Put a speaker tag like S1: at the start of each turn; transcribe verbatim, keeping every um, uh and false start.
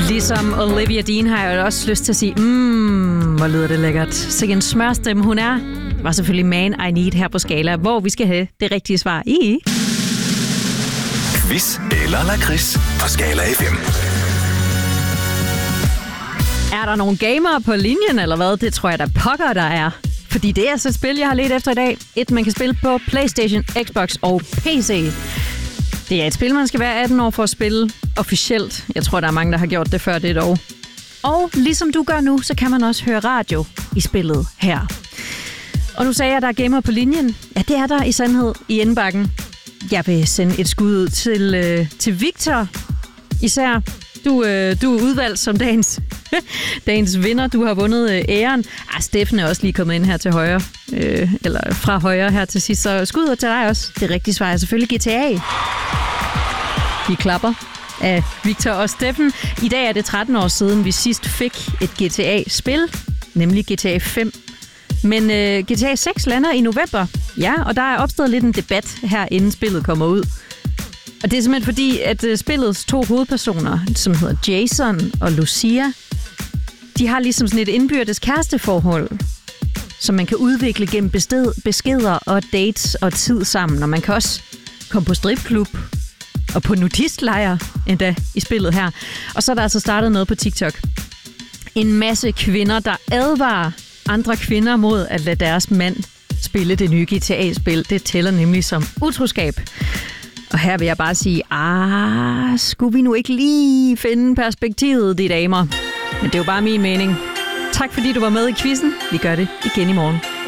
S1: Ligesom Olivia Dean har jeg også lyst til at sige, mmm, hvor lyder det lækkert. Sikke en smørstemme hun er. Det var selvfølgelig Man I Need her på Skala, hvor vi skal have det rigtige svar i.
S2: Quiz eller lakrids på Skala F M.
S1: Er der nogle gamere på linjen, eller hvad? Det tror jeg, der pokker, der er. Fordi det er altså et spil, jeg har let efter i dag. Et, man kan spille på PlayStation, Xbox og P C. Det er et spil, man skal være atten år for at spille officielt. Jeg tror, der er mange, der har gjort det før det dog. Og ligesom du gør nu, så kan man også høre radio i spillet her. Og nu sagde jeg, at der er gamer på linjen. Ja, det er der i sandhed i indbakken. Jeg vil sende et skud ud til, øh, til Victor. Især, du, øh, du er udvalgt som dagens, dagens vinder. Du har vundet øh, æren. Ah, Steffen er også lige kommet ind her til højre. Øh, eller fra højre her til sidst. Så skud ud til dig også. Det rigtige svar er selvfølgelig G T A. Vi klapper af Victor og Steffen. I dag er det tretten år siden, vi sidst fik et G T A-spil. Nemlig G T A fem. Men øh, G T A seks lander i november. Ja, og der er opstået lidt en debat her, inden spillet kommer ud. Og det er simpelthen fordi, at øh, spillets to hovedpersoner, som hedder Jason og Lucia, de har ligesom sådan et indbyrdes kæresteforhold, som man kan udvikle gennem bested, beskeder og dates og tid sammen. Og man kan også komme på stripklub og på nudistlejr endda i spillet her. Og så er der altså startet noget på TikTok. En masse kvinder, der advarer andre kvinder mod at lade deres mand spille det nye G T A-spil. Det tæller nemlig som utroskab. Og her vil jeg bare sige, ah, skulle vi nu ikke lige finde perspektivet, de damer? Men det er jo bare min mening. Tak fordi du var med i quizzen. Vi gør det igen i morgen.